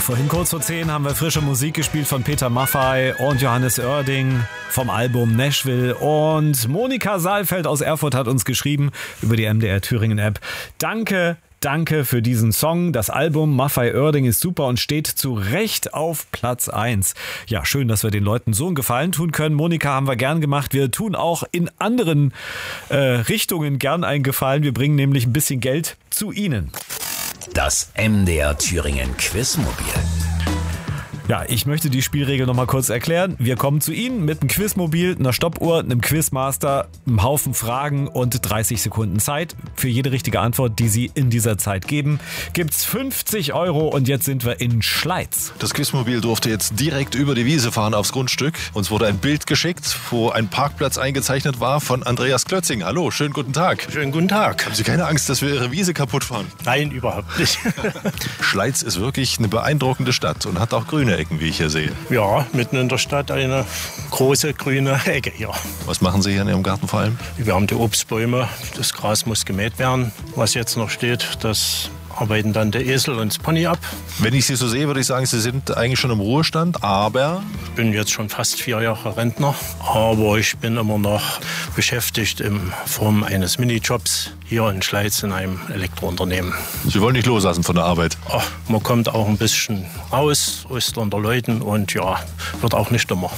Vorhin kurz vor 10 haben wir frische Musik gespielt von Peter Maffay und Johannes Oerding vom Album Nashville. Und Monika Saalfeld aus Erfurt hat uns geschrieben über die MDR Thüringen App. Danke für diesen Song. Das Album Maffay Oerding ist super und steht zu Recht auf Platz 1. Ja, schön, dass wir den Leuten so einen Gefallen tun können. Monika, haben wir gern gemacht. Wir tun auch in anderen Richtungen gern einen Gefallen. Wir bringen nämlich ein bisschen Geld zu Ihnen. Das MDR Thüringen Quizmobil. Ja, ich möchte die Spielregel noch mal kurz erklären. Wir kommen zu Ihnen mit einem Quizmobil, einer Stoppuhr, einem Quizmaster, einem Haufen Fragen und 30 Sekunden Zeit. Für jede richtige Antwort, die Sie in dieser Zeit geben, gibt's 50 € und jetzt sind wir in Schleiz. Das Quizmobil durfte jetzt direkt über die Wiese fahren aufs Grundstück. Uns wurde ein Bild geschickt, wo ein Parkplatz eingezeichnet war von Andreas Klötzing. Hallo, schönen guten Tag. Schönen guten Tag. Haben Sie keine Angst, dass wir Ihre Wiese kaputt fahren? Nein, überhaupt nicht. Schleiz ist wirklich eine beeindruckende Stadt und hat auch grüne Ecken, wie ich hier sehe. Ja, mitten in der Stadt eine große grüne Ecke hier. Was machen Sie hier in Ihrem Garten vor allem? Wir haben die Obstbäume, das Gras muss gemäht werden. Was jetzt noch steht, das arbeiten dann der Esel und das Pony ab. Wenn ich Sie so sehe, würde ich sagen, Sie sind eigentlich schon im Ruhestand, aber... Ich bin jetzt schon fast 4 Jahre Rentner, aber ich bin immer noch beschäftigt in Form eines Minijobs hier in Schleiz in einem Elektrounternehmen. Sie wollen nicht loslassen von der Arbeit? Man kommt auch ein bisschen raus, ist unter Leuten und ja, wird auch nicht dümmer.